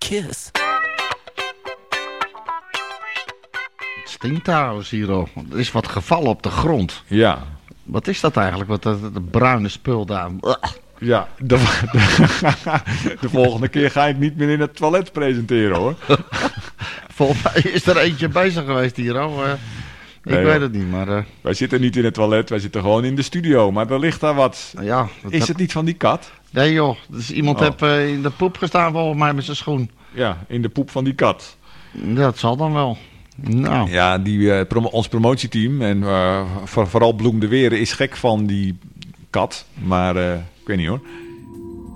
kiss. Het stinkt trouwens hier al. Er is wat gevallen op de grond. Ja. Wat is dat eigenlijk? Wat dat bruine spul daar. Ja, de volgende keer ga ik niet meer in het toilet presenteren, hoor. Volgens mij is er eentje bezig geweest hier al. Ik weet het niet, maar... Wij zitten niet in het toilet, wij zitten gewoon in de studio. Maar er ligt daar wat. Ja, Is het niet van die kat? Nee joh, dus iemand heeft in de poep gestaan volgens mij met zijn schoen. Ja, in de poep van die kat. Dat zal dan wel. Nou. Ja, ons promotieteam en vooral Bloem de Weren is gek van die kat. Maar ik weet niet hoor.